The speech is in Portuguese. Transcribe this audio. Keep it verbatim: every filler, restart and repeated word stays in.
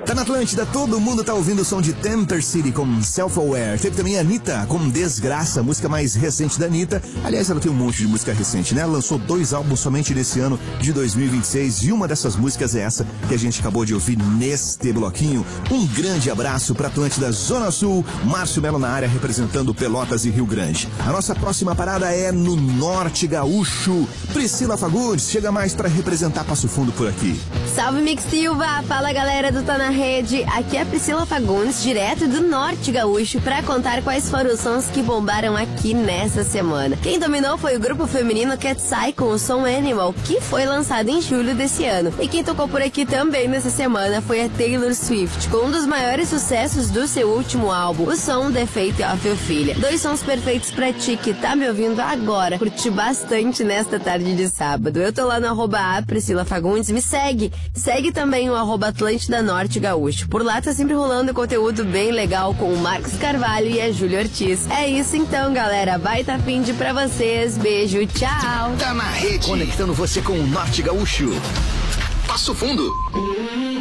Tá na Atlântida, todo mundo tá ouvindo o som de Tempter City com Self-Aware. Teve também a Anitta com Desgraça, música mais recente da Anitta. Aliás, ela tem um monte de música recente, né? Ela lançou dois álbuns somente nesse ano de dois mil e vinte e seis e uma dessas músicas é essa que a gente acabou de ouvir neste bloquinho. Um grande abraço pra Atlântida Zona Sul, Márcio Melo na área representando Pelotas e Rio Grande. A nossa próxima parada é no Norte Gaúcho. Priscila Fagundes chega mais pra representar Passo Fundo por aqui. Salve, Mix Silva! Fala, galera do Tá Na Rede. Aqui é a Priscila Fagundes, direto do Norte Gaúcho, pra contar quais foram os sons que bombaram aqui nessa semana. Quem dominou foi o grupo feminino Cat Psy com o som Animal, que foi lançado em julho desse ano. E quem tocou por aqui também nessa semana foi a Taylor Swift, com um dos maiores sucessos do seu último álbum, o som The Fate of Your Filha. Dois sons perfeitos pra ti que tá me ouvindo agora. Curti bastante nesta tarde de sábado. Eu tô lá no arroba a Priscila Fagundes, me segue. Segue também o arroba Atlântida Norte Gaúcho. Por lá tá sempre rolando conteúdo bem legal com o Marcos Carvalho e a Júlia Ortiz. É isso então, galera. Baita fim de pra vocês. Beijo, tchau. Tá na Rede, conectando você com o Norte Gaúcho. Passo Fundo.